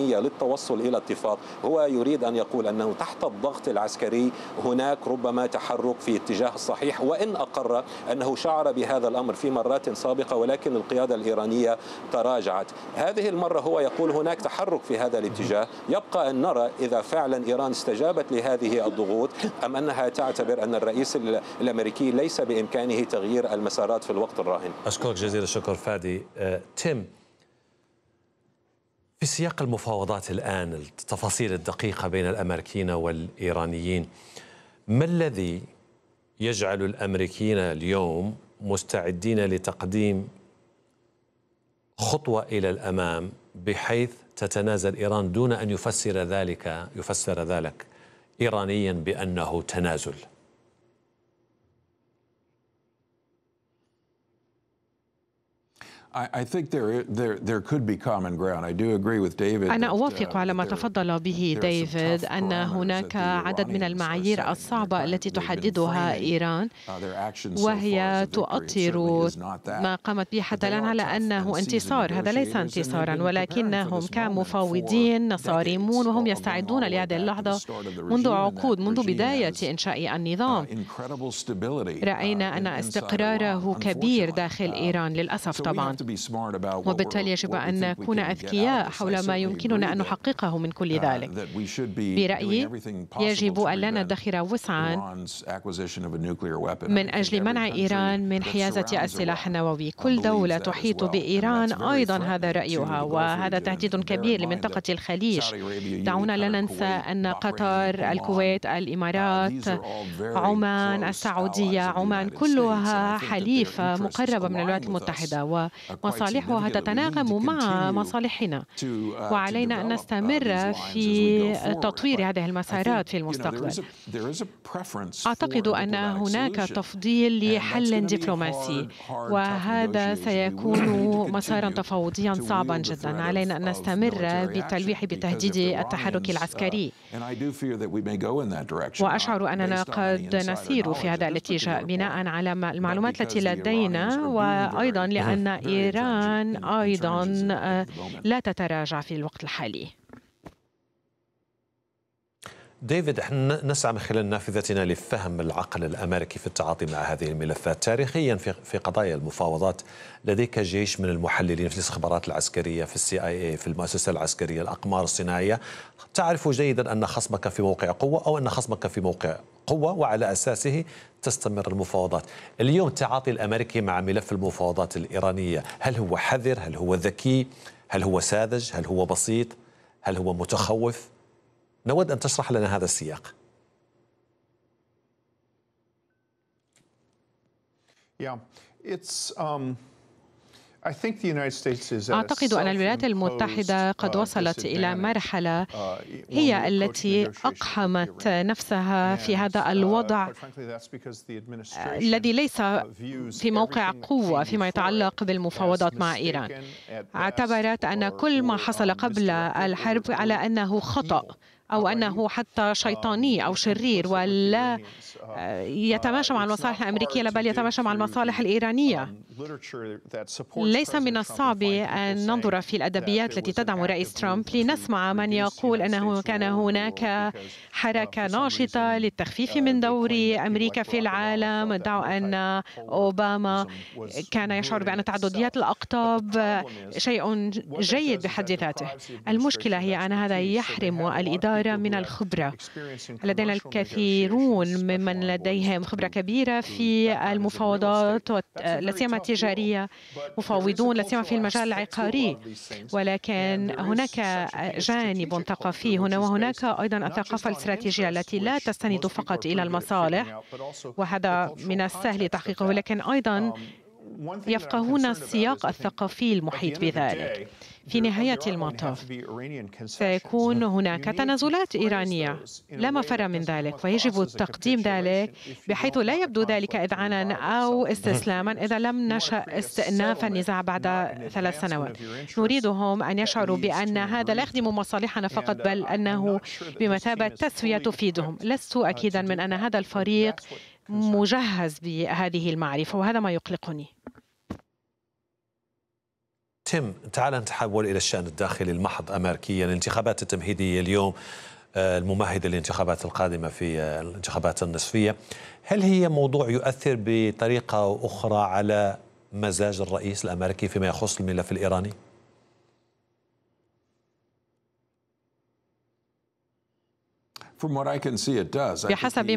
الإيرانية للتوصل إلى اتفاق، هو يريد أن يقول أنه تحت الضغط العسكري هناك ربما تحرك في اتجاه الصحيح، وإن أقر أنه شعر بهذا الأمر في مرات سابقة ولكن القيادة الإيرانية تراجعت. هذه المرة هو يقول هناك تحرك في هذا الاتجاه. يبقى أن نرى إذا فعلا إيران استجابت لهذه الضغوط أم أنها تعتبر أن الرئيس الأمريكي ليس بإمكانه تغيير المسارات في الوقت الراهن. أشكرك جزيل الشكر فادي. تيم، في سياق المفاوضات الآن التفاصيل الدقيقة بين الأمريكيين والإيرانيين، ما الذي يجعل الأمريكيين اليوم مستعدين لتقديم خطوة إلى الأمام بحيث تتنازل إيران دون أن يفسر ذلك إيرانيا بأنه تنازل؟ أنا أوافق على ما تفضل به ديفيد أن هناك عدد من المعايير الصعبة التي تحددها إيران، وهي تؤطر ما قامت به حتى الآن على أنه انتصار. هذا ليس انتصارا، ولكنهم كمفاوضين صارمون وهم يستعدون لهذه اللحظة منذ عقود، منذ بداية إنشاء النظام. رأينا أن استقراره كبير داخل إيران للأسف طبعا، وبالتالي يجب أن نكون أذكياء حول ما يمكننا أن نحققه من كل ذلك. برأيي يجب أن لا ندخر وسعا من أجل منع إيران من حيازة السلاح النووي. كل دولة تحيط بإيران أيضا هذا رأيها، وهذا تهديد كبير لمنطقة الخليج. دعونا لا ننسى أن قطر، الكويت، الإمارات، عمان، السعودية، عمان كلها حليفة مقربة من الولايات المتحدة، ومصالحها تتناغم مع مصالحنا، وعلينا أن نستمر في تطوير هذه المسارات في المستقبل. أعتقد أن هناك تفضيل لحل دبلوماسي، وهذا سيكون مسارا تفاوضيا صعبا جدا. علينا أن نستمر بالتلويح بتهديد التحرك العسكري، وأشعر أننا قد نسير في هذا الاتجاه بناء على المعلومات التي لدينا، وأيضا لأن إيران أيضا لا تتراجع في الوقت الحالي. ديفيد، احنا نسعى من خلال نافذتنا لفهم العقل الأمريكي في التعاطي مع هذه الملفات. تاريخيا في قضايا المفاوضات لديك جيش من المحللين في الاستخبارات العسكرية، في CIA، في المؤسسة العسكرية، الأقمار الصناعية. تعرف جيدا أن خصمك في موقع قوة أو أن خصمك في موقع قوة، وعلى أساسه تستمر المفاوضات. اليوم التعاطي الأمريكي مع ملف المفاوضات الإيرانية، هل هو حذر؟ هل هو ذكي؟ هل هو ساذج؟ هل هو بسيط؟ هل هو متخوف؟ نود أن تشرح لنا هذا السياق. أعتقد أن الولايات المتحدة قد وصلت إلى مرحلة هي التي أقحمت نفسها في هذا الوضع الذي ليس في موقع قوة فيما يتعلق بالمفاوضات مع إيران. اعتبرت أن كل ما حصل قبل الحرب على أنه خطأ أو أنه حتى شيطاني أو شرير ولا يتماشى مع المصالح الأمريكية، بل يتماشى مع المصالح الإيرانية. ليس من الصعب أن ننظر في الأدبيات التي تدعم الرئيس ترامب لنسمع من يقول أنه كان هناك حركة ناشطة للتخفيف من دور أمريكا في العالم. ادعوا أن أوباما كان يشعر بأن تعدديات الأقطاب شيء جيد بحد ذاته. المشكلة هي أن هذا يحرم الإدارة من الخبرة. لدينا الكثيرون ممن لديهم خبرة كبيرة في المفاوضات لا سيما التجارية، مفاوضون لا سيما في المجال العقاري، ولكن هناك جانب ثقافي هنا، وهناك أيضا الثقافة الاستراتيجية التي لا تستند فقط إلى المصالح، وهذا من السهل تحقيقه، لكن أيضا يفقهون السياق الثقافي المحيط بذلك. في نهاية المطاف سيكون هناك تنازلات إيرانية، لا مفر من ذلك، ويجب تقديم ذلك بحيث لا يبدو ذلك إذعانا أو استسلاما إذا لم نشأ استئناف النزاع بعد 3 سنوات. نريدهم أن يشعروا بأن هذا لا يخدم مصالحنا فقط، بل أنه بمثابة تسوية تفيدهم. لست أكيدا من أن هذا الفريق مجهز بهذه المعرفة، وهذا ما يقلقني. تيم، تعال نتحول إلى الشأن الداخلي المحض أمريكيا. الانتخابات التمهيدية اليوم الممهدة للانتخابات القادمة في الانتخابات النصفية، هل هي موضوع يؤثر بطريقة أخرى على مزاج الرئيس الأمريكي فيما يخص الملف الإيراني؟ بحسب